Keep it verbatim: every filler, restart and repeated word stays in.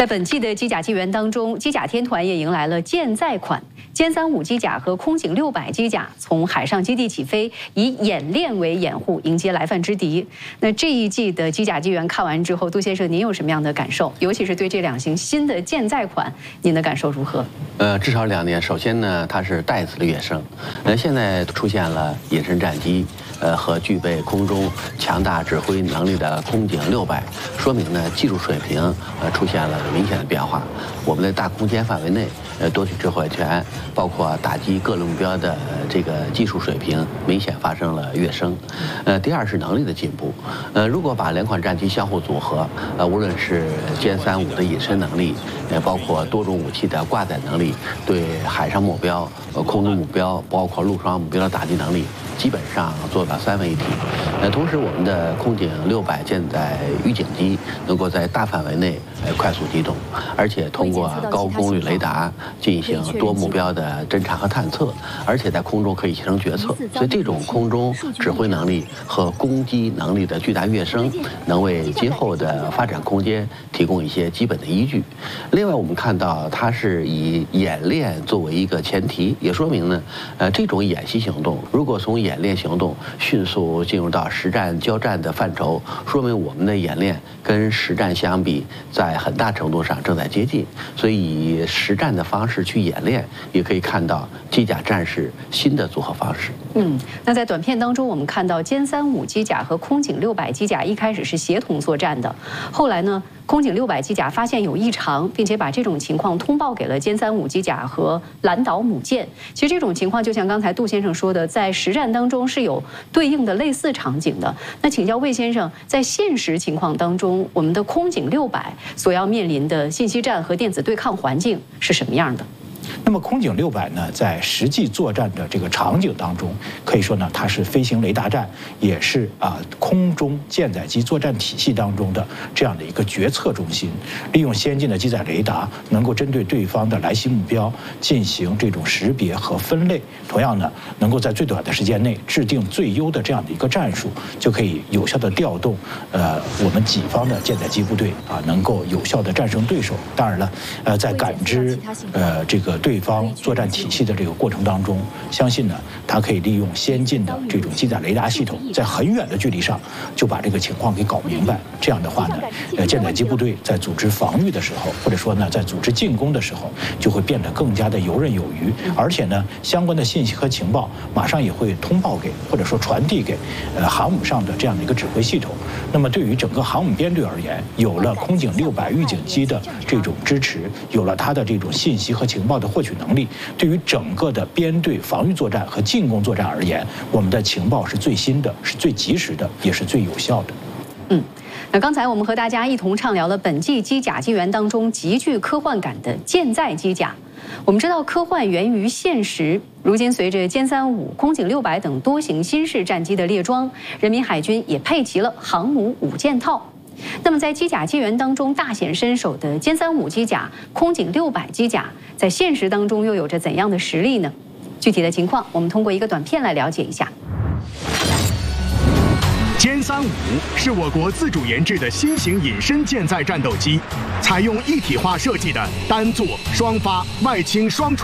在本季的机甲纪元当中，机甲天团也迎来了舰载款歼三五机甲和空警六百机甲从海上基地起飞，以演练为掩护，迎接来犯之敌。那这一季的机甲纪元看完之后，杜先生您有什么样的感受？尤其是对这两型新的舰载款，您的感受如何？ 呃，至少两点。首先呢，它是带子的跃升，呃，现在出现了隐身战机。 呃，和具备空中强大指挥能力的空警六百，说明呢技术水平呃出现了明显的变化。我们在大空间范围内，呃多体指挥权，包括打击各类目标的、呃、这个技术水平明显发生了跃升。呃，第二是能力的进步。呃，如果把两款战机相互组合，呃，无论是歼三五的隐身能力，呃，包括多种武器的挂载能力，对海上目标、呃空中目标，包括陆上目标的打击能力。 基本上做到三位一体。呃，同时我们的空警六百舰载预警机能够在大范围内呃快速机动，而且通过高功率雷达进行多目标的侦察和探测，而且在空中可以形成决策。所以这种空中指挥能力和攻击能力的巨大跃升，能为今后的发展空间提供一些基本的依据。另外，我们看到它是以演练作为一个前提，也说明呢，呃，这种演习行动如果从演练行动迅速进入到实战交战的范畴，说明我们的演练跟实战相比，在很大程度上正在接近。所以以实战的方式去演练，也可以看到机甲战士新的组合方式。 嗯，那在短片当中，我们看到歼三五机甲和空警六百机甲一开始是协同作战的，后来呢，空警六百机甲发现有异常，并且把这种情况通报给了歼三五机甲和蓝岛母舰。其实这种情况就像刚才杜先生说的，在实战当中是有对应的类似场景的。那请教魏先生，在现实情况当中，我们的空警六百所要面临的信息战和电子对抗环境是什么样的？ 那么空警六百呢，在实际作战的这个场景当中，可以说呢，它是飞行雷达站，也是啊空中舰载机作战体系当中的这样的一个决策中心。利用先进的机载雷达，能够针对对方的来袭目标进行这种识别和分类。同样呢，能够在最短的时间内制定最优的这样的一个战术，就可以有效的调动呃我们己方的舰载机部队啊，能够有效的战胜对手。当然了，呃，在感知呃这个对 对方作战体系的这个过程当中，相信呢，它可以利用先进的这种机载雷达系统，在很远的距离上就把这个情况给搞明白。这样的话呢，呃，舰载机部队在组织防御的时候，或者说呢，在组织进攻的时候，就会变得更加的游刃有余。而且呢，相关的信息和情报马上也会通报给或者说传递给呃航母上的这样的一个指挥系统。那么对于整个航母编队而言，有了空警六百预警机的这种支持，有了它的这种信息和情报的获取 能力，对于整个的编队防御作战和进攻作战而言，我们的情报是最新的，是最及时的，也是最有效的。 嗯，那刚才我们和大家一同畅聊了本季机甲纪元当中极具科幻感的舰载机甲。我们知道科幻源于现实，如今随着歼三五、空警六百等多型新式战机的列装，人民海军也配齐了航母五件套。 那么，在机甲纪元当中大显身手的歼三五机甲、空警六百机甲，在现实当中又有着怎样的实力呢？具体的情况，我们通过一个短片来了解一下。 歼三五是我国自主研制的新型隐身舰载战斗机，采用一体化设计的单座、双发、外倾双出